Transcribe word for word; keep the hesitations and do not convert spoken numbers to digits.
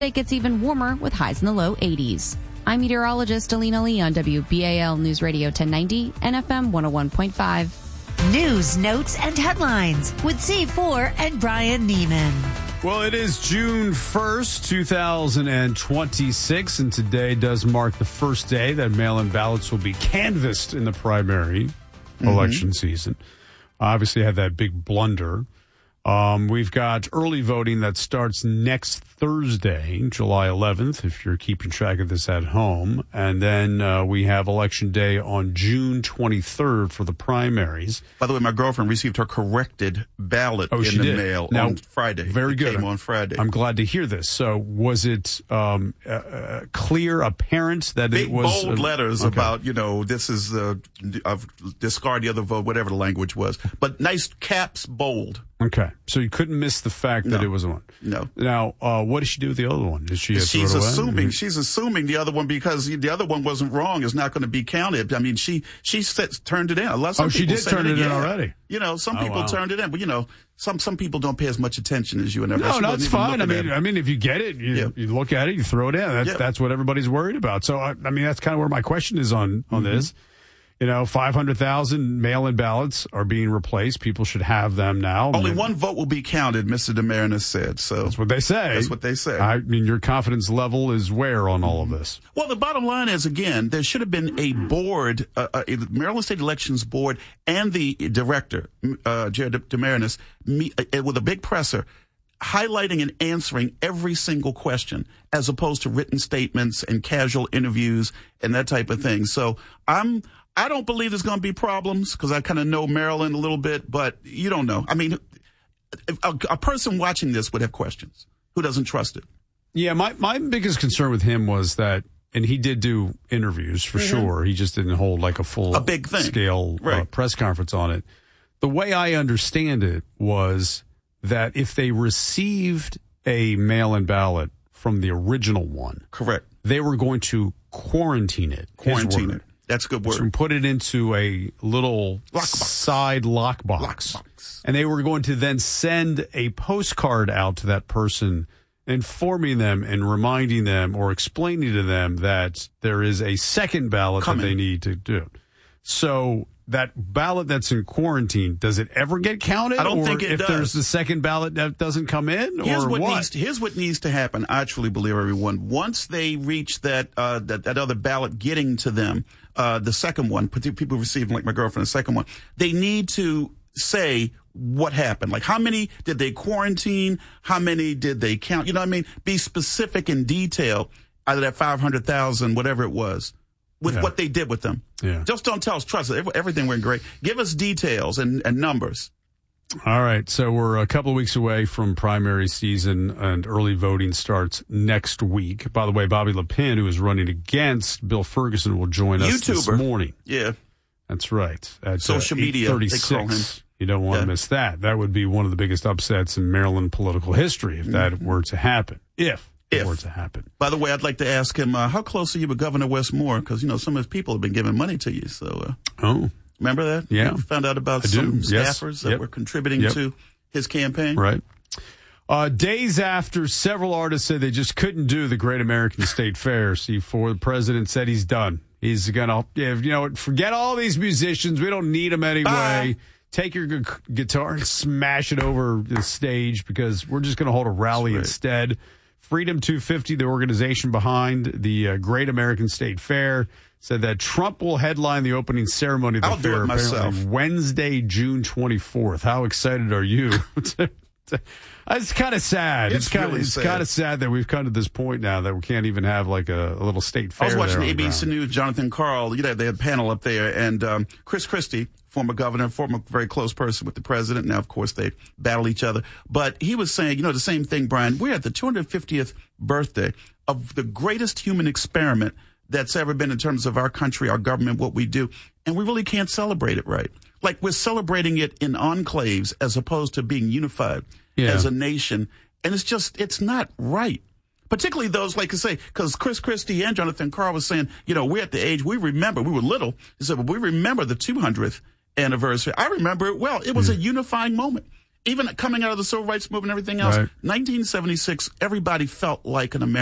It gets even warmer with highs in the low eighties. I'm meteorologist Alina Lee on W B A L News Radio ten ninety and F M one oh one point five. News, notes, and headlines with C four and Brian Neiman. Well, it is June first, two thousand twenty-six, and today does mark the first day that mail-in ballots will be canvassed in the primary mm-hmm. election season. Obviously, had that big blunder. Um, we've got early voting that starts next Thursday, July eleventh, if you're keeping track of this at home. And then uh, we have Election Day on June twenty-third for the primaries. By the way, my girlfriend received her corrected ballot oh, in she the did. mail now, on Friday. Very it good. Came on Friday. I'm glad to hear this. So was it um, uh, clear, apparent that Big, it was... bold uh, letters okay. about, you know, this is uh, of discard the other vote, whatever the language was. But nice caps, bold. Okay, so you couldn't miss the fact that no. it was one. No. Now, uh, what does she do with the other one? Is she? She's assuming. Mm-hmm. She's assuming the other one because the other one wasn't wrong is not going to be counted. I mean, she she set, turned it in. Some oh, she did turn it, it in yeah. already. You know, some oh, people wow. turned it in, but you know, some some people don't pay as much attention as you and everything. No, no, that's fine. I mean, I mean, if you get it, you, yeah. you look at it, you throw it in. That's yeah. that's what everybody's worried about. So, I, I mean, that's kind of where my question is on on mm-hmm. this. You know, five hundred thousand mail-in ballots are being replaced. People should have them now. Only one vote will be counted, Mister DeMarinis said. So that's what they say. That's what they say. I mean, your confidence level is where on all of this? Well, the bottom line is, again, there should have been a board, uh, a Maryland State Elections Board and the director, uh, Jared DeMarinis, me, uh, with a big presser, highlighting and answering every single question as opposed to written statements and casual interviews and that type of thing. So I'm... I don't believe there's going to be problems because I kind of know Maryland a little bit, but you don't know. I mean, a, a person watching this would have questions. Who doesn't trust it? Yeah, my, my biggest concern with him was that, and he did do interviews for mm-hmm. sure. He just didn't hold like a full a big thing. scale right. uh, press conference on it. The way I understand it was that if they received a mail-in ballot from the original one, correct, they were going to quarantine it. Quarantine it. That's a good word. So put it into a little lockbox. side lockbox. Lockbox. And they were going to then send a postcard out to that person informing them and reminding them or explaining to them that there is a second ballot Coming. that they need to do. So that ballot that's in quarantine, does it ever get counted? I don't or think it if does. If there's the second ballot that doesn't come in, here's or what, what? Needs to, here's what needs to happen. I truly believe, everyone. Once they reach that uh, that, that other ballot getting to them, uh, the second one, people receiving, like my girlfriend, the second one, they need to say what happened. Like, how many did they quarantine? How many did they count? You know what I mean? Be specific in detail out of that five hundred thousand, whatever it was. With yeah. what they did with them. Yeah. Just don't tell us, trust us. Everything went great. Give us details and, and numbers. All right. So we're a couple of weeks away from primary season and early voting starts next week. By the way, Bobby Lepin, who is running against Bill Ferguson, will join us YouTuber. this morning. Yeah. That's right. At social uh, media, they call him. You don't want yeah. to miss that. That would be one of the biggest upsets in Maryland political history if that mm-hmm. were to happen. If. If. Were to happen. By the way, I'd like to ask him, uh, how close are you with Governor Westmore? Because, you know, some of his people have been giving money to you. So, uh, oh, remember that? Yeah. You found out about I some do. Yes. staffers that yep. were contributing yep. to his campaign? Right. Uh, days after several artists said they just couldn't do the Great American State Fair, C four, the president said he's done. He's going to, you know, forget all these musicians. We don't need them anyway. Bye. Take your gu- guitar and smash it over the stage because we're just going to hold a rally right. instead. Freedom two fifty, the organization behind the uh, Great American State Fair, said that Trump will headline the opening ceremony of the I'll fair do it myself. Wednesday, June twenty-fourth. How excited are you? It's kind of sad. It's, it's kind of really it's sad. kind of sad that we've come to this point now that we can't even have like a, a little state fair. I was watching there A B C News, Jonathan Karl. You know, they had a panel up there, and um, Chris Christie, former governor, former very close person with the president. Now, of course, they battle each other. But he was saying, you know, the same thing, Brian. We're at the two hundred fiftieth birthday of the greatest human experiment that's ever been in terms of our country, our government, what we do. And we really can't celebrate it right. Like, we're celebrating it in enclaves as opposed to being unified yeah. as a nation. And it's just, it's not right. Particularly those, like I say, because Chris Christie and Jonathan Karl was saying, you know, we're at the age, we remember, we were little. He said, well, we remember the two hundredth anniversary. I remember it well. It was mm. a unifying moment. even coming out of the civil rights movement and everything else, Right. nineteen seventy-six, everybody felt like an American.